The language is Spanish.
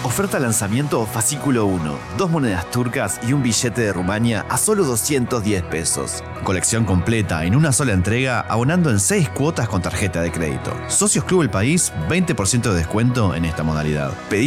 Oferta lanzamiento fascículo 1. 2 monedas turcas y un billete de Rumania a solo 210 pesos. Colección completa en una sola entrega, abonando en 6 cuotas con tarjeta de crédito. Socios Club El País, 20% de descuento en esta modalidad. Pedí